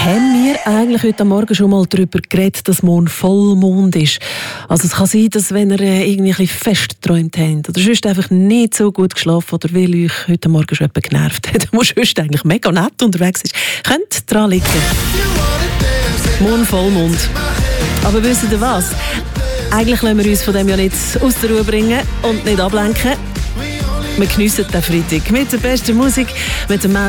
Haben wir eigentlich heute Morgen schon mal darüber geredet, dass morgen Vollmond ist? Also es kann sein, dass wenn ihr irgendwie ein bisschen fest geträumt habt oder sonst einfach nicht so gut geschlafen oder weil euch heute Morgen schon jemand genervt hat, der sonst eigentlich mega nett unterwegs ist, könnt dran liegen. Morgen Vollmond. Aber wisst ihr was? Eigentlich lassen wir uns von dem ja nicht aus der Ruhe bringen und nicht ablenken. Wir geniessen den Freitag mit der besten Musik, mit dem